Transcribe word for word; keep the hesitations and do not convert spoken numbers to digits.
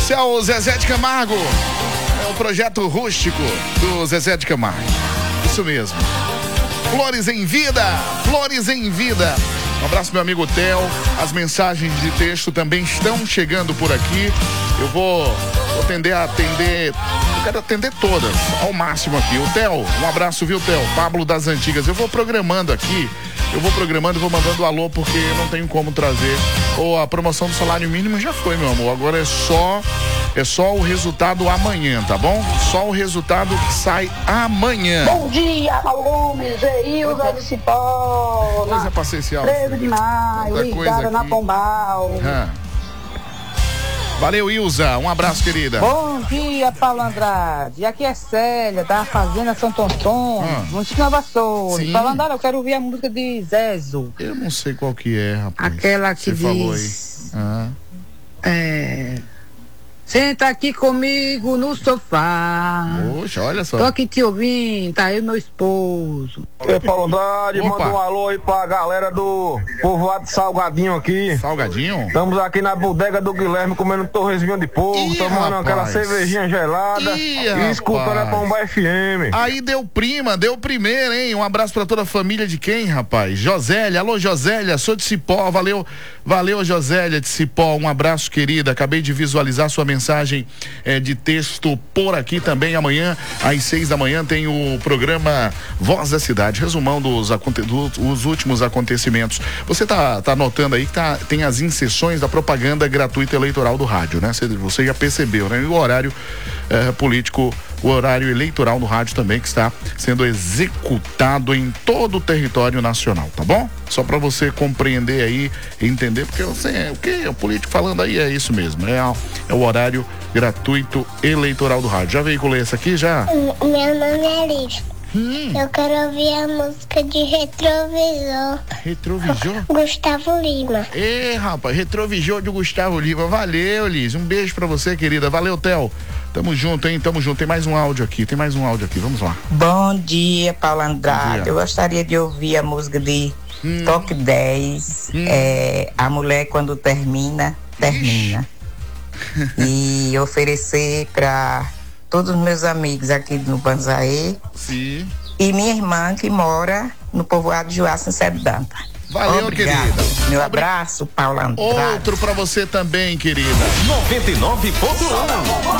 Esse é o Zezé de Camargo. É o projeto rústico do Zezé de Camargo. Isso mesmo. Flores em vida, flores em vida. Um abraço, meu amigo Theo. As mensagens de texto também estão chegando por aqui. Eu vou, vou tender a atender, eu quero atender todas, ao máximo aqui. O Theo, um abraço, viu, Theo? Pablo das Antigas. Eu vou programando aqui, eu vou programando e vou mandando alô, porque não tenho como trazer. Ou a promoção do salário mínimo já foi, meu amor. Agora é só, é só o resultado amanhã, tá bom? Só o resultado que sai amanhã. Bom dia, Paulo Gomes, Ilza de Cipó. Coisa pra ser esse áudio. treze de maio, ligada na Pombal. Ah. Valeu, Ilza. Um abraço, querida. Bom dia, Paulo Andrade. Aqui é Célia, da Fazenda São Tonton, ah. município Nova Açores. Paulo Andrade, eu quero ouvir a música de Zezo. Eu não sei qual que é, rapaz. Aquela que Você diz... falou aí. Ah. É... Senta aqui comigo no sofá. Poxa, olha só. Tô aqui te ouvindo, tá aí meu esposo. Ei, Paulo Andrade, manda um alô aí pra galera do povoado Salgadinho aqui. Salgadinho? Estamos aqui na bodega do Guilherme comendo torresminho de porco, tomando aquela cervejinha gelada Ih, e escutando a Pomba F M. Aí deu prima, deu primeiro, hein? Um abraço pra toda a família de quem, rapaz? Josélia, alô Josélia, sou de Cipó, valeu, valeu Josélia de Cipó, um abraço, querida. Acabei de visualizar sua mensagem. Mensagem é, de texto por aqui também. Amanhã, às seis da manhã, tem o programa Voz da Cidade, resumão dos, dos últimos acontecimentos. Você tá, tá notando aí que tá, tem as inserções da propaganda gratuita eleitoral do rádio, né? Você, você já percebeu, né? E o horário é, político, o horário eleitoral no rádio também, que está sendo executado em todo o território nacional, tá bom? Só para você compreender aí, entender, porque você, o que o político falando aí é isso mesmo, é, é o horário gratuito eleitoral do rádio. Já veiculei essa aqui, já? Meu nome é Liz. Hum. Eu quero ouvir a música de Retrovisor. Retrovisor? Gustavo Lima. Ê, rapaz, Retrovisor de Gustavo Lima. Valeu, Liz. Um beijo pra você, querida. Valeu, Theo. Tamo junto, hein? Tamo junto. Tem mais um áudio aqui. Tem mais um áudio aqui. Vamos lá. Bom dia, Paulo Andrade. Dia. Eu gostaria de ouvir a música de hum. Toque dez. Hum. É, a mulher, quando termina, termina. E oferecer pra todos os meus amigos aqui no Banzaê. Sim. E minha irmã que mora no povoado de Juaça, em Sebedanta. Valeu, Obrigado. querida. Meu abraço, Paulo Andrade. Outro pra você também, querida. noventa e nove ponto um